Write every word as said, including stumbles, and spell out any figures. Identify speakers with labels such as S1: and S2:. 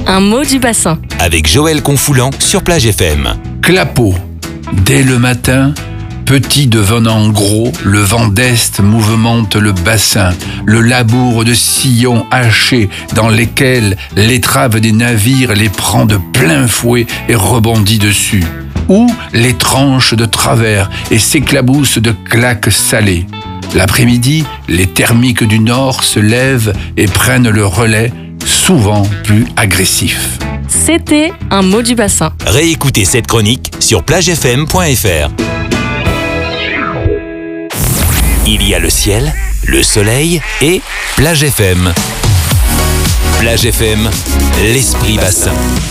S1: un mot du bassin.
S2: Avec Joël Confoulant sur Plage F M.
S3: Clapeau. Dès le matin, petit devenant gros, le vent d'est mouvemente le bassin, le labour de sillons hachés dans lesquels l'étrave des navires les prend de plein fouet et rebondit dessus, ou les tranche de travers et s'éclabousse de claques salées. L'après-midi, les thermiques du nord se lèvent et prennent le relais, souvent plus agressifs.
S1: C'était un mot du bassin.
S2: Réécoutez cette chronique sur plage f m point f r. Il y a le ciel, le soleil et Plage F M. Plage F M, l'esprit bassin.